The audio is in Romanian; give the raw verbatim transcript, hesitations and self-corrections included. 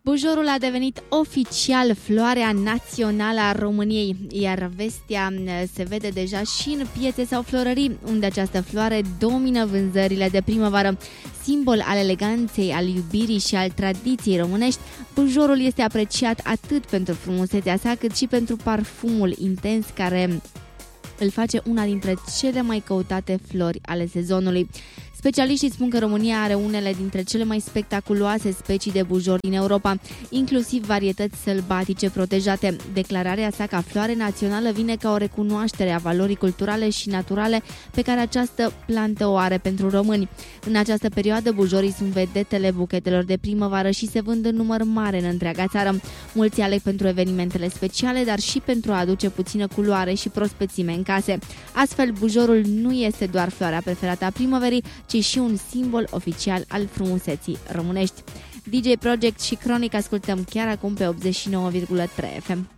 Bujorul a devenit oficial floarea națională a României, iar vestea se vede deja și în piețe sau florării, unde această floare domină vânzările de primăvară. Simbol al eleganței, al iubirii și al tradiției românești, bujorul este apreciat atât pentru frumusețea sa, cât și pentru parfumul intens care îl face una dintre cele mai căutate flori ale sezonului. Specialiștii spun că România are unele dintre cele mai spectaculoase specii de bujor din Europa, inclusiv varietăți sălbatice protejate. Declararea sa ca floare națională vine ca o recunoaștere a valorii culturale și naturale pe care această plantă o are pentru români. În această perioadă, bujorii sunt vedetele buchetelor de primăvară și se vând în număr mare în întreaga țară. Mulți aleg pentru evenimentele speciale, dar și pentru a aduce puțină culoare și prospețime în case. Astfel, bujorul nu este doar floarea preferată a primăverii, ci și un simbol oficial al frumuseții românești. D J Project și Chronic ascultăm chiar acum pe optzeci și nouă virgulă trei F M.